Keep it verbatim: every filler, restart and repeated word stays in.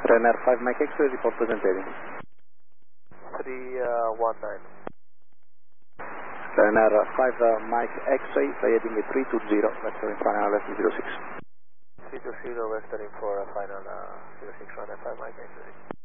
Ryanair five Mike X-ray, report present heading. three one nine. Ryanair five uh, Mike X-ray, fly heading three two zero, vector in final left zero six. three two zero, vectoring for a final uh, zero six, Ryanair five Mike X-ray.